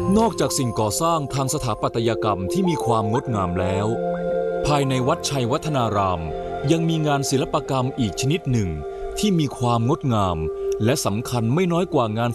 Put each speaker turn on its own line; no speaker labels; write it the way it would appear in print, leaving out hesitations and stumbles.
นอกจากสิ่งก่อสร้างทางสถาปัตยกรรมที่มีความงดงามแล้วภายในวัดชัยวัฒนารามยังมีงานศิลปกรรมอีกชนิดหนึ่งที่มีความงดงามและสำคัญไม่น้อยกว่างาน